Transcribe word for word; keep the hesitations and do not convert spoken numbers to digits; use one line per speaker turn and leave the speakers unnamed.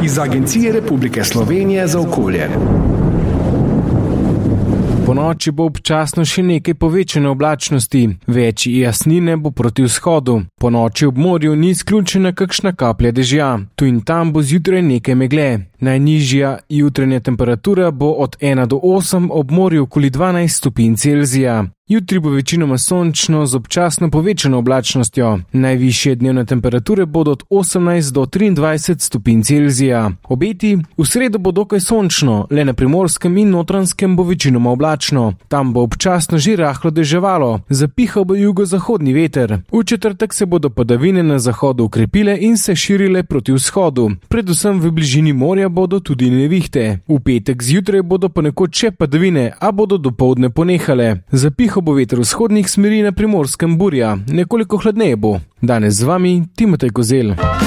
iz Agencije Republike Slovenije za okolje.
Ponoči bo občasno še nekaj povečane oblačnosti, več jasnine bo proti vzhodu. Ponoči ob morju ni izključena kakšna kaplja dežja, tu in tam bo zjutraj nekaj megle. Najnižja jutranja temperatura bo od ena do osem, ob morju okoli dvanajst stopinj Celzija. Jutri bo večinoma sončno z občasno povečano oblačnostjo. Najvišje dnevne temperature bodo od osemnajst do triindvajset stopinj Celzija. Obeti: v sredo bo dokaj sončno, le na Primorskem in Notranjskem bo večinoma oblačno. Tam bo občasno že rahlo deževalo, zapihal bo jugozahodni veter. V četrtek se bodo padavine na zahodu ukrepile in se širile proti vzhodu. Predvsem v bližini morja bodo tudi nevihte. V petek zjutraj bodo ponekod še padavine, a bodo dopoldne ponehale. Zapihal bo veter vzhodnih smeri, na Primorskem burja, nekoliko hladneje bo. Danes z vami Timotej Kozel.